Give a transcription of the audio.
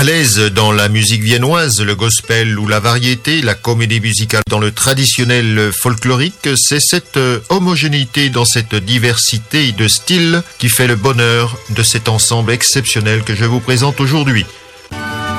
À l'aise dans la musique viennoise, le gospel ou la variété, la comédie musicale dans le traditionnel folklorique, c'est cette homogénéité dans cette diversité de styles qui fait le bonheur de cet ensemble exceptionnel que je vous présente aujourd'hui.